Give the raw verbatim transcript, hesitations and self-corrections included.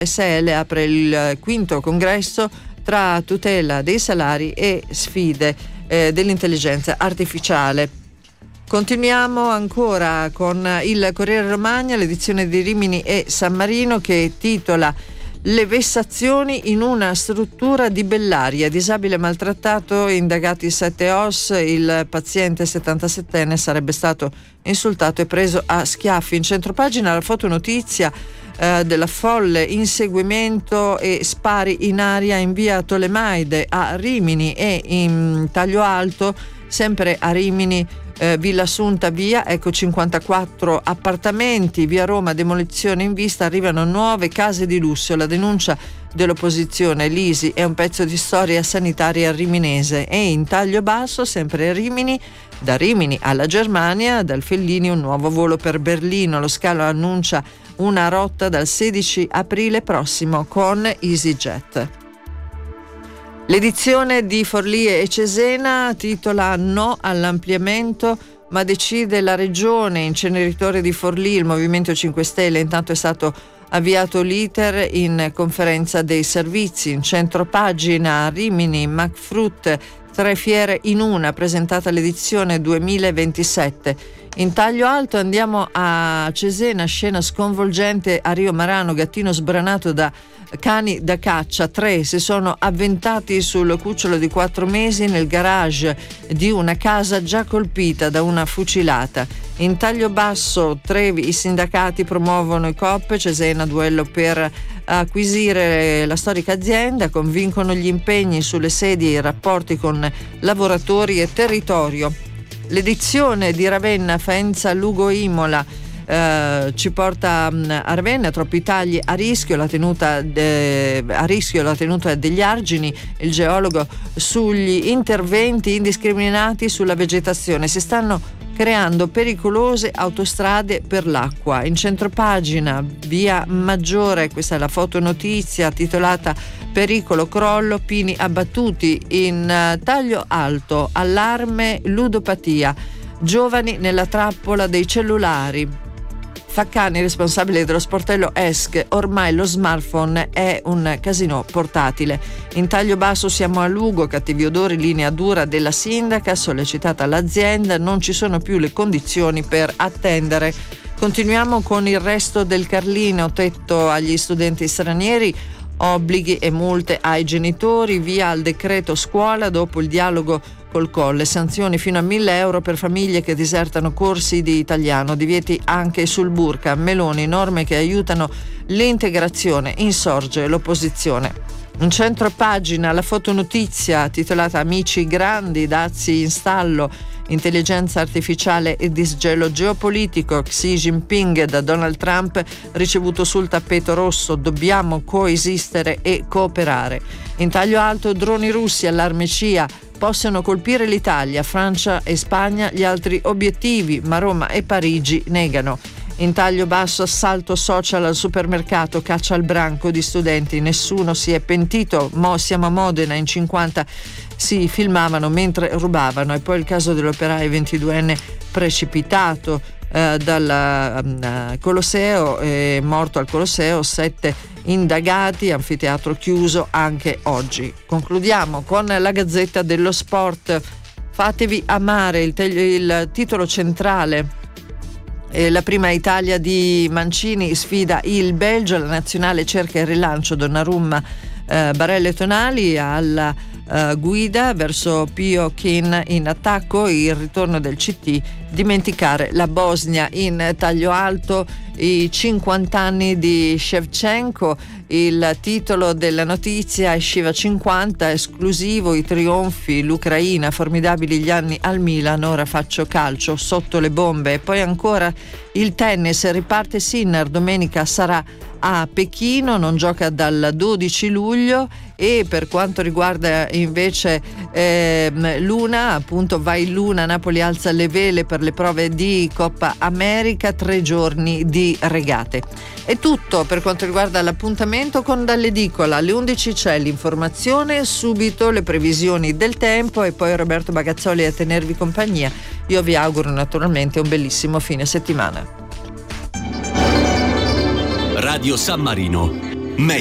S L apre il quinto congresso tra tutela dei salari e sfide eh, dell'intelligenza artificiale. Continuiamo ancora con il Corriere Romagna, l'edizione di Rimini e San Marino, che titola "Le vessazioni in una struttura di Bellaria, disabile maltrattato, indagati sette O S, il paziente settantasettenne sarebbe stato insultato e preso a schiaffi". In centropagina la fotonotizia eh, della folle inseguimento e spari in aria in via Tolemaide a Rimini e in Taglio Alto, sempre a Rimini, Eh, Villa Assunta via, ecco cinquantaquattro appartamenti, via Roma demolizione in vista, arrivano nuove case di lusso, la denuncia dell'opposizione, l'I S I è un pezzo di storia sanitaria riminese. E in taglio basso, sempre a Rimini, da Rimini alla Germania, dal Fellini un nuovo volo per Berlino, lo scalo annuncia una rotta dal sedici aprile prossimo con EasyJet. L'edizione di Forlì e Cesena titola "No all'ampliamento, ma decide la regione". Inceneritore di Forlì, il Movimento cinque Stelle, intanto è stato avviato l'iter in conferenza dei servizi. In centropagina Rimini, Macfrut, tre fiere in una, presentata l'edizione duemilaventisette. In taglio alto andiamo a Cesena, scena sconvolgente a Rio Marano, gattino sbranato da cani da caccia, tre si sono avventati sul cucciolo di quattro mesi nel garage di una casa già colpita da una fucilata. In taglio basso Trevi, i sindacati promuovono i Coop, Cesena duello per acquisire la storica azienda, convincono gli impegni sulle sedi e i rapporti con lavoratori e territorio. L'edizione di Ravenna, Faenza, Lugo, Imola Uh, ci porta um, a Ravenna, troppi tagli a rischio, la tenuta de, a rischio la tenuta degli argini, il geologo sugli interventi indiscriminati sulla vegetazione, si stanno creando pericolose autostrade per l'acqua. In centropagina via Maggiore, questa è la fotonotizia titolata "Pericolo crollo, pini abbattuti". In uh, taglio alto, allarme ludopatia, giovani nella trappola dei cellulari. Faccani, responsabile dello sportello E S C, ormai lo smartphone è un casino portatile. In taglio basso siamo a Lugo, cattivi odori, linea dura della sindaca, sollecitata l'azienda, non ci sono più le condizioni per attendere. Continuiamo con il resto del Carlino, tetto agli studenti stranieri, obblighi e multe ai genitori, via al decreto scuola dopo il dialogo col Colle, sanzioni fino a mille euro per famiglie che disertano corsi di italiano, divieti anche sul burka, Meloni, norme che aiutano l'integrazione, insorge l'opposizione. In centro pagina la fotonotizia titolata "Amici grandi, dazi in stallo, intelligenza artificiale e disgelo geopolitico, Xi Jinping da Donald Trump ricevuto sul tappeto rosso, dobbiamo coesistere e cooperare". In taglio alto droni russi, allarme C I A, possono colpire l'Italia, Francia e Spagna gli altri obiettivi, ma Roma e Parigi negano. In taglio basso assalto social al supermercato, caccia al branco di studenti, nessuno si è pentito, mo siamo a Modena, in cinquanta si filmavano mentre rubavano. E poi il caso dell'operaio ventiduenne precipitato eh, dal uh, Colosseo, eh, morto al Colosseo, sette indagati, anfiteatro chiuso anche oggi. Concludiamo con la Gazzetta dello Sport. Fatevi amare, il, te- il titolo centrale. E la prima Italia di Mancini sfida il Belgio, la nazionale cerca il rilancio, Donnarumma, eh, Barella e Tonali alla eh, guida verso Pio Kin in attacco, il ritorno del C T, dimenticare la Bosnia. In taglio alto i cinquanta anni di Shevchenko, il titolo della notizia, Shiva cinquanta, esclusivo i trionfi, l'Ucraina, formidabili gli anni al Milan, ora faccio calcio sotto le bombe. E poi ancora il tennis, riparte Sinner, domenica sarà a Pechino, non gioca dal dodici luglio. E per quanto riguarda invece eh, Luna, appunto va in Luna, Napoli alza le vele per le prove di Coppa America, tre giorni di regate. È tutto per quanto riguarda l'appuntamento con Dall'Edicola. Alle undici c'è l'informazione, subito le previsioni del tempo e poi Roberto Bagazzoli a tenervi compagnia. Io vi auguro naturalmente un bellissimo fine settimana. Radio San Marino,